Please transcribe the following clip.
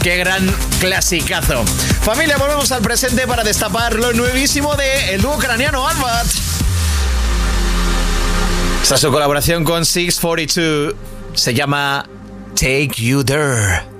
Qué gran clasicazo. Familia, volvemos al presente para destapar lo nuevísimo de el dúo ucraniano Albat. Esta es su colaboración con 642. Se llama Take You There.